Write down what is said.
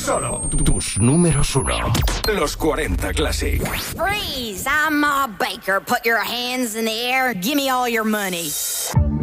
Solo tus números uno. Los 40 Classic. Freeze! I'm Ma Baker. Put your hands in the air. Give me all your money.